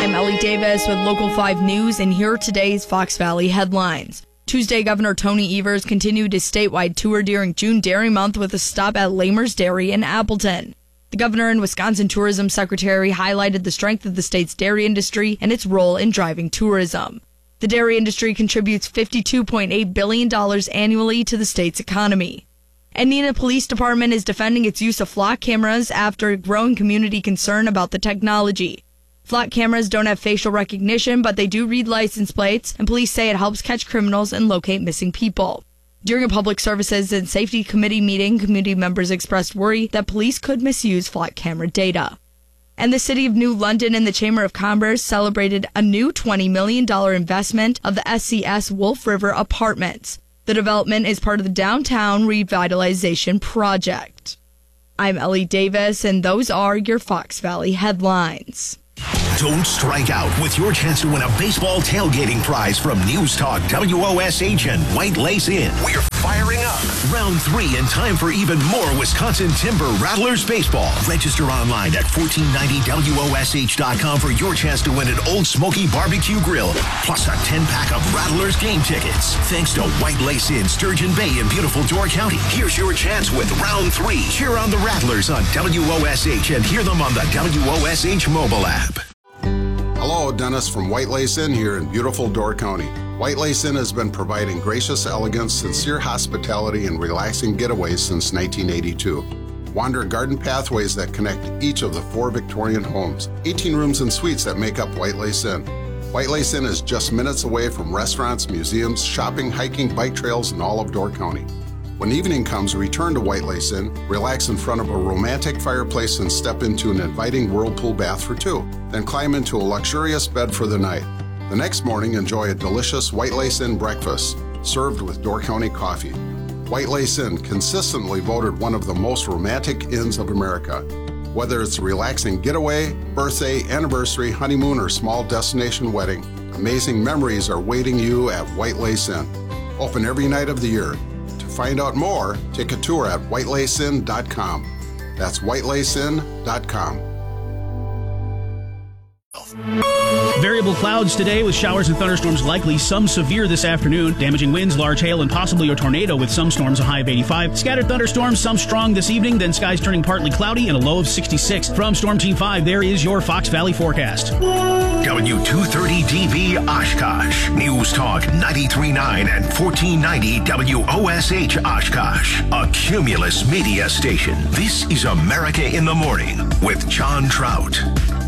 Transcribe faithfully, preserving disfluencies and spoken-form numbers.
I'm Ellie Davis with Local five News, and here are today's Fox Valley headlines. Tuesday, Governor Tony Evers continued his statewide tour during June Dairy Month with a stop at Lamers Dairy in Appleton. The governor and Wisconsin Tourism Secretary highlighted the strength of the state's dairy industry and its role in driving tourism. The dairy industry contributes fifty-two point eight billion dollars annually to the state's economy. And Neenah Police Department is defending its use of flock cameras after growing community concern about the technology. Flock cameras don't have facial recognition, but they do read license plates, and police say it helps catch criminals and locate missing people. During a Public Services and Safety Committee meeting, community members expressed worry that police could misuse flock camera data. And the City of New London and the Chamber of Commerce celebrated a new twenty million dollars investment of the S C S Wolf River Apartments. The development is part of the Downtown Revitalization Project. I'm Ellie Davis, and those are your Fox Valley headlines. Don't strike out with your chance to win a baseball tailgating prize from News Talk W O S H and White Lace Inn. We're firing up. Round three and time for even more Wisconsin Timber Rattlers baseball. Register online at fourteen ninety W O S H dot com for your chance to win an Old Smoky barbecue grill, plus a ten-pack of Rattlers game tickets. Thanks to White Lace Inn, Sturgeon Bay in beautiful Door County. Here's your chance with round three. Cheer on the Rattlers on W O S H and hear them on the W O S H mobile app. Hello, Dennis from White Lace Inn here in beautiful Door County. White Lace Inn has been providing gracious elegance, sincere hospitality, and relaxing getaways since nineteen eighty-two. Wander garden pathways that connect each of the four Victorian homes, eighteen rooms and suites that make up White Lace Inn. White Lace Inn is just minutes away from restaurants, museums, shopping, hiking, bike trails, and all of Door County. When evening comes, return to White Lace Inn, relax in front of a romantic fireplace, and step into an inviting whirlpool bath for two. Then climb into a luxurious bed for the night. The next morning, enjoy a delicious White Lace Inn breakfast, served with Door County coffee. White Lace Inn, consistently voted one of the most romantic inns of America. Whether it's a relaxing getaway, birthday, anniversary, honeymoon, or small destination wedding, amazing memories are waiting you at White Lace Inn. Open every night of the year. To find out more, take a tour at white lace inn dot com. That's white lace inn dot com. Variable clouds today with showers and thunderstorms likely, some severe this afternoon. Damaging winds, large hail, and possibly a tornado with some storms, a high of eighty-five. Scattered thunderstorms, some strong this evening, then skies turning partly cloudy and a low of sixty-six. From Storm Team five, there is your Fox Valley forecast. W two thirty D B Oshkosh. News Talk ninety-three point nine and fourteen ninety W O S H Oshkosh. A Cumulus media station. This is America in the Morning with John Trout.